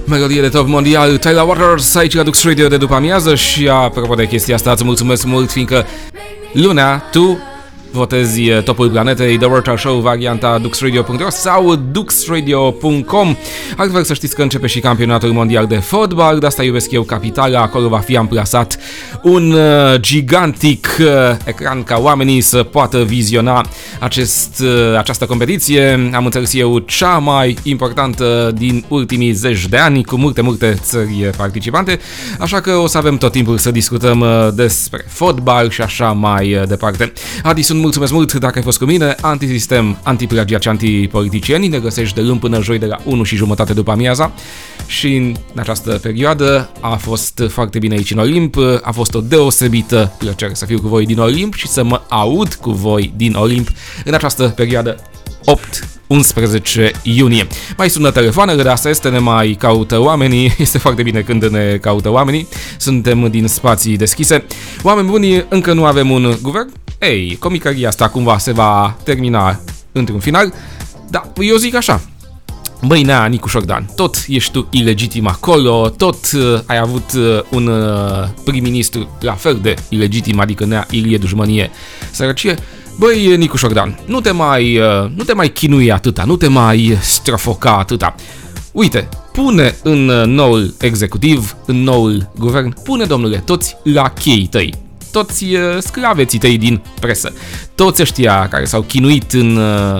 Melodie de top mondial, Tyler Waters, aici la Dux Radio de după amiază. Și apropo de chestia asta, îți mulțumesc mult, fiindcă lunea tu votezi topul planetei, The World Chart Show, varianta duxradio.ro sau duxradio.com. Altfel să știți că începe și campionatul mondial de fotbal, de asta iubesc eu capitala, acolo va fi amplasat un gigantic ecran ca oamenii să poată viziona această competiție. Am înțeles eu cea mai importantă din ultimii zeci de ani, cu multe țări participante, așa că o să avem tot timpul să discutăm despre fotbal și așa mai departe. Adi, sunt mulțumesc mult dacă ai fost cu mine. Antisistem, antiplagiaci, antipoliticieni. Ne găsești de luni până joi de la 1:30 după amiaza. Și în această perioadă a fost foarte bine aici în Olimp. A fost o deosebită plăcere să fiu cu voi din Olimp și să mă aud cu voi din Olimp în această perioadă 8-11 iunie. Mai sună telefoanele, de asta este, ne mai caută oamenii. Este foarte bine când ne caută oamenii. Suntem din spații deschise. Oameni buni, încă nu avem un guvern. Ei, comicăria asta cumva se va termina într-un final. Da, eu zic așa. Băi, nea, Nicu Șordan, tot ești tu ilegitim acolo, tot ai avut un prim-ministru la fel de ilegitim, adică nea Ilie Dușmănie Sărăcie. Băi, Nicu Șordan, nu te mai chinui atâta, nu te mai strofoca atâta. Uite, pune în noul executiv, în noul guvern, pune, domnule, toți la cheii tăi, toți sclaveții tăi din presă, toți ăștia care s-au chinuit în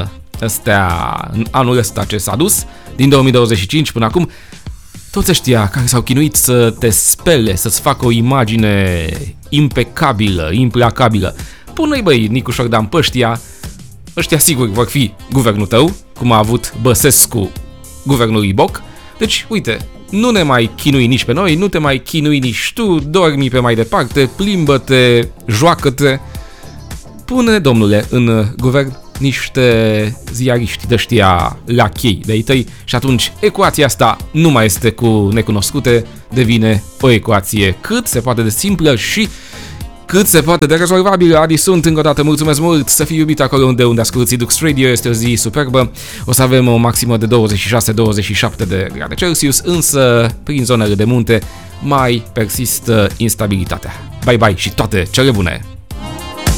anul ăsta ce s-a dus, din 2025 până acum, toți ăștia care s-au chinuit să te spele, să-ți facă o imagine impecabilă, implacabilă, pune-i, băi, Nicu Șordan, pe ăștia sigur vor fi guvernul tău, cum a avut Băsescu guvernul Iboc. Deci, uite, nu ne mai chinui nici pe noi, nu te mai chinui nici tu, dormi pe mai departe, plimbă-te, joacă-te. Pune, domnule, în guvern niște ziariști de-ăștia la chei de-ai tăi și atunci ecuația asta nu mai este cu necunoscute, devine o ecuație cât se poate de simplă și cât se poate de rezolvabilă. Adi, sunt încă o dată, mulțumesc mult, să fii iubit acolo unde asculti Dux Radio, este o zi superbă, o să avem o maximă de 26-27 de grade Celsius, însă prin zonele de munte mai persistă instabilitatea. Bye bye și toate cele bune!